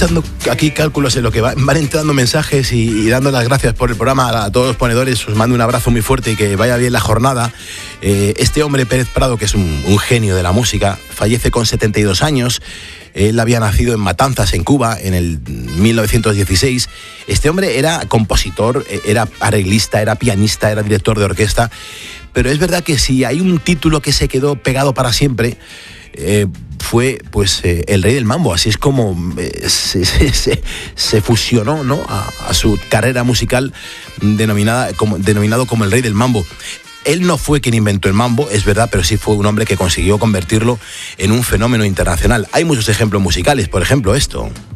echando aquí cálculos en lo que van entrando mensajes y dando las gracias por el programa a todos los ponedores. Os mando un abrazo muy fuerte y que vaya bien la jornada. Este hombre, Pérez Prado, que es un genio de la música, fallece con 72 años. Él había nacido en Matanzas, en Cuba, en el 1916. Este hombre era compositor, era arreglista, era pianista, era director de orquesta. Pero es verdad que si hay un título que se quedó pegado para siempre, fue pues el rey del mambo. Así es como se fusionó, ¿no?, a su carrera musical denominado como el rey del mambo. Él no fue quien inventó el mambo, es verdad, pero sí fue un hombre que consiguió convertirlo en un fenómeno internacional. Hay muchos ejemplos musicales, por ejemplo esto.